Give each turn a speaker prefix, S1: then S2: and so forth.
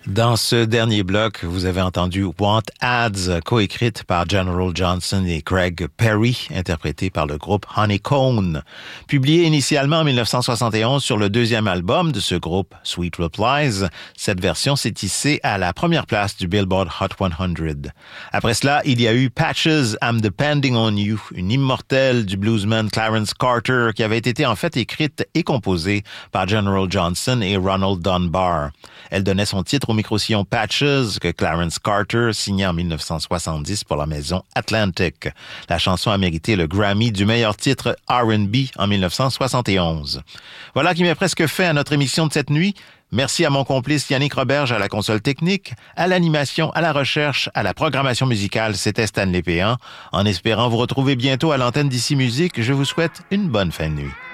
S1: Dans ce dernier bloc, vous avez entendu Want Ads, coécrite par General Johnson et Craig Perry, interprétée par le groupe Honeycomb. Publié initialement en 1971 sur le deuxième album de ce groupe, Sweet Replies, cette version s'est hissée à la première place du Billboard Hot 100. Après cela, il y a eu Patches, I'm Depending on You, une immortelle du bluesman Clarence Carter qui avait été en fait écrite et composée par General Johnson et Ronald Dunbar. Elle donnait son titre au micro-sillon Patches que Clarence Carter signait en 1970 pour la maison Atlantic. La chanson a mérité le Grammy du meilleur titre R&B en 1971. Voilà qui m'est presque fait à notre émission de cette nuit. Merci à mon complice Yannick Roberge à la console technique, à l'animation, à la recherche, à la programmation musicale. C'était Stanley Péan. En espérant vous retrouver bientôt à l'antenne d'Ici Musique, je vous souhaite une bonne fin de nuit.